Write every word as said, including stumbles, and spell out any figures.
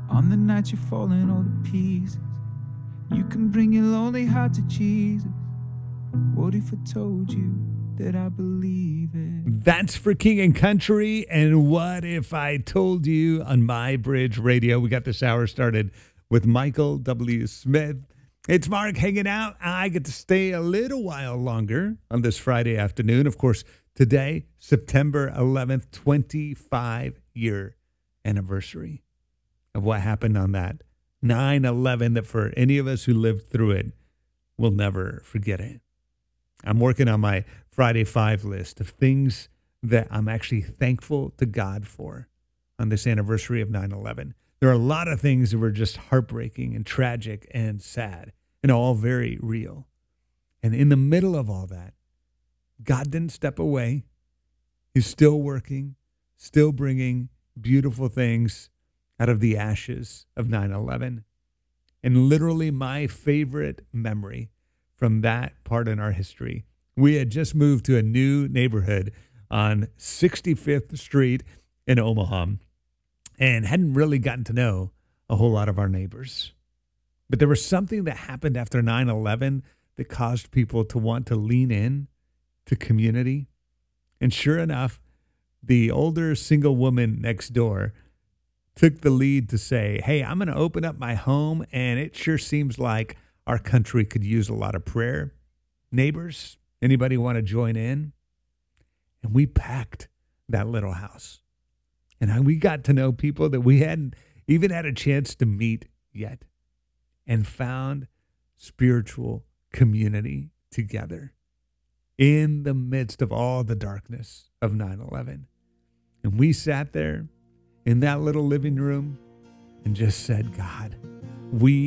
On the night you're falling all to pieces, you can bring your lonely heart to Jesus. What if I told you that I believe it? That's for King and Country. And what if I told you on My Bridge Radio? We got this hour started with Michael W. Smith. It's Mark hanging out. I get to stay a little while longer on this Friday afternoon. Of course, today, September eleventh, twenty-five year anniversary of what happened on that nine eleven, that for any of us who lived through it, we'll never forget it. I'm working on my Friday Five list of things that I'm actually thankful to God for on this anniversary of nine eleven. There are a lot of things that were just heartbreaking and tragic and sad and all very real. And in the middle of all that, God didn't step away. He's still working, still bringing beautiful things out of the ashes of nine eleven. And literally my favorite memory from that part in our history, we had just moved to a new neighborhood on sixty-fifth Street in Omaha and hadn't really gotten to know a whole lot of our neighbors. But there was something that happened after nine eleven that caused people to want to lean in to community. And sure enough, the older single woman next door took the lead to say, hey, I'm going to open up my home, and it sure seems like our country could use a lot of prayer. Neighbors, anybody want to join in? And we packed that little house. And we got to know people that we hadn't even had a chance to meet yet, and found spiritual community together in the midst of all the darkness of nine eleven. And we sat there in that little living room and just said, God, we